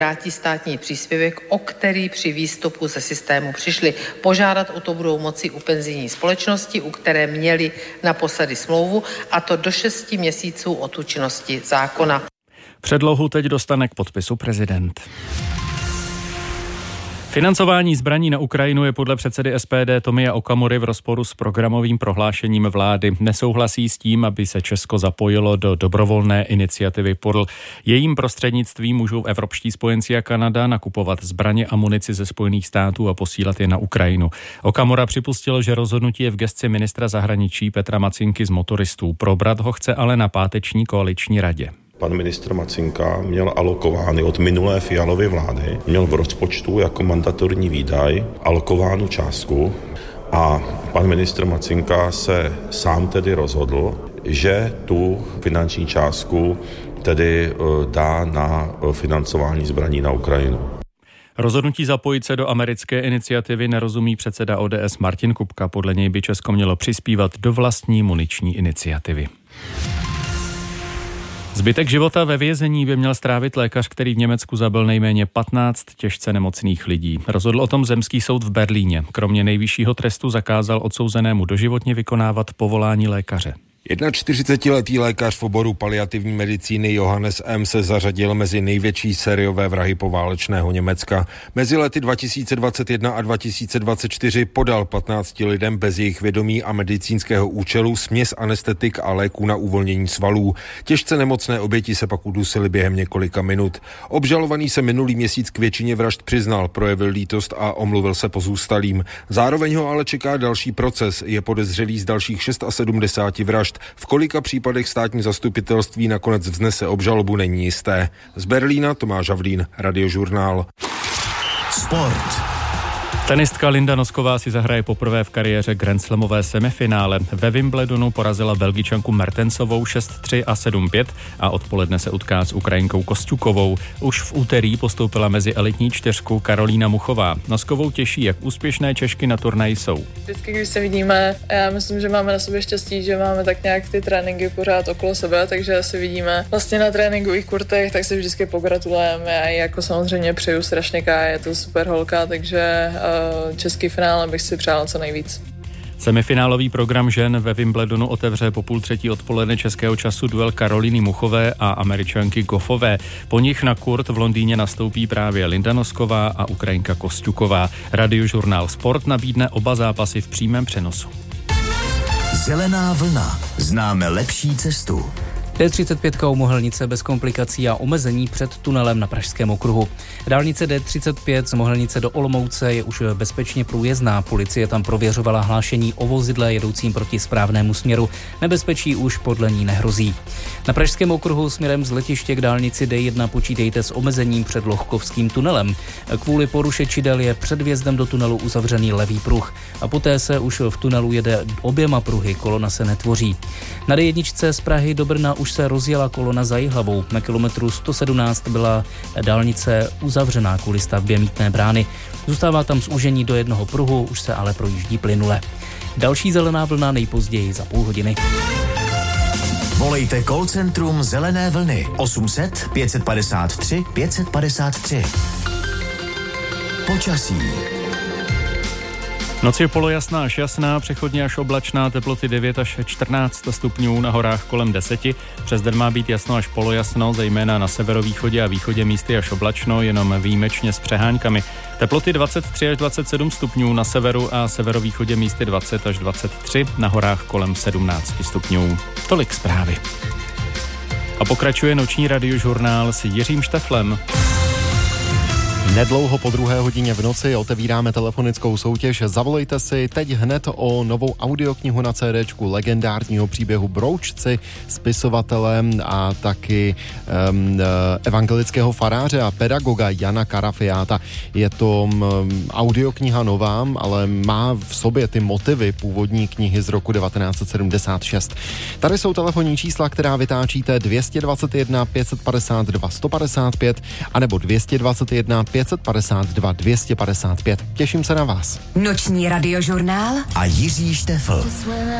vrátí státní příspěvek, o který při výstupu ze systému přišli. Požádat o to budou moci u penzijní společnosti, u které měli naposledy smlouvu, a to do 6 měsíců od účinnosti zákona. Předlohu teď dostane k podpisu prezident. Financování zbraní na Ukrajinu je podle předsedy SPD Tomia Okamury v rozporu s programovým prohlášením vlády. Nesouhlasí s tím, aby se Česko zapojilo do dobrovolné iniciativy PORL. Jejím prostřednictvím můžou evropští spojenci a Kanada nakupovat zbraně a munici ze Spojených států a posílat je na Ukrajinu. Okamura připustil, že rozhodnutí je v gesci ministra zahraničí Petra Macinky z Motoristů. Probrat ho chce ale na páteční koaliční radě. Pan ministr Macinka měl alokovány od minulé Fialovy vlády, měl v rozpočtu jako mandatorní výdaj alokovánu částku a pan ministr Macinka se sám tedy rozhodl, že tu finanční částku tedy dá na financování zbraní na Ukrajinu. Rozhodnutí zapojit se do americké iniciativy nerozumí předseda ODS Martin Kupka. Podle něj by Česko mělo přispívat do vlastní muniční iniciativy. Zbytek života ve vězení by měl strávit lékař, který v Německu zabil nejméně 15 těžce nemocných lidí. Rozhodl o tom zemský soud v Berlíně. Kromě nejvyššího trestu zakázal odsouzenému doživotně vykonávat povolání lékaře. 41letý lékař v oboru paliativní medicíny Johannes M. se zařadil mezi největší sériové vrahy poválečného Německa. Mezi lety 2021 a 2024 podal 15 lidem bez jejich vědomí a medicínského účelu směs anestetik a léků na uvolnění svalů. Těžce nemocné oběti se pak udusily během několika minut. Obžalovaný se minulý měsíc k většině vražd přiznal, projevil lítost a omluvil se pozůstalým. Zároveň ho ale čeká další proces. Je podezřelý z dalších 76 vražd. V kolika případech státní zastupitelství nakonec vznese obžalobu, není jisté. Z Berlína Tomáš Havlín, Radiožurnál. Sport. Tenistka Linda Nosková si zahraje poprvé v kariéře grandslamové semifinále. Ve Wimbledonu porazila Belgičanku Mertensovou 6-3 a 7-5 a odpoledne se utká s Ukrajinkou Kosťukovou. Už v úterý postoupila mezi elitní čtyřku Karolína Muchová. Noskovou těší, jak úspěšné Češky na turnaji jsou. Vždycky, když se vidíme, já myslím, že máme na sobě štěstí, že máme tak nějak ty tréninky pořád okolo sebe, takže se vidíme vlastně na tréninkových kurtech, tak se vždycky pogratulujeme. Já jako samozřejmě přeju strašně je to super holka, takže český finále bych si přála co nejvíc. Semifinálový program žen ve Wimbledonu otevře po 2:30 odpoledne českého času duel Karolíny Muchové a Američanky Goffové. Po nich na kurt v Londýně nastoupí právě Linda Nosková a Ukrajinka Kosťuková. Radiožurnál Sport nabídne oba zápasy v přímém přenosu. Zelená vlna. Známe lepší cestu. D35 Mohelnice bez komplikací a omezení před tunelem na Pražském okruhu. Dálnice D35 z Mohelnice do Olomouce je už bezpečně průjezdná. Policie tam prověřovala hlášení o vozidle jedoucím proti správnému směru. Nebezpečí už podle ní nehrozí. Na Pražském okruhu směrem z letiště k dálnici D1 počítejte s omezením před Lohkovským tunelem. Kvůli porušečidel je před vjezdem do tunelu uzavřený levý pruh a poté se už v tunelu jede oběma pruhy, kolona se netvoří. Na D1 z Prahy do Brna už se rozjela kolona za Jihlavou. Na kilometru 117 byla dálnice uzavřená kvůli stavbě mýtné brány. Zůstává tam zúžení do jednoho pruhu, už se ale projíždí plynule. Další zelená vlna nejpozději za půl hodiny. Volejte call centrum Zelené vlny 800 553 553. Počasí. Noc je polojasná až jasná, přechodně až oblačná, teploty 9 až 14 stupňů, na horách kolem 10. Přes den má být jasno až polojasno, zejména na severovýchodě a východě místy až oblačno, jenom výjimečně s přeháňkami. Teploty 23 až 27 stupňů, na severu a severovýchodě místy 20 až 23, na horách kolem 17 stupňů. Tolik zprávy. A pokračuje noční radiožurnál s Jiřím Šteflem. Nedlouho po 2. hodině v noci otevíráme telefonickou soutěž. Zavolejte si teď hned o novou audioknihu na CDčku legendárního příběhu Broučci, spisovatele a taky evangelického faráře a pedagoga Jana Karafiáta. Je to audiokniha nová, ale má v sobě ty motivy původní knihy z roku 1976. Tady jsou telefonní čísla, která vytáčíte 221 552 155 anebo 221 552 255. Těším se na vás. Noční radiožurnál a Jiří Štefl.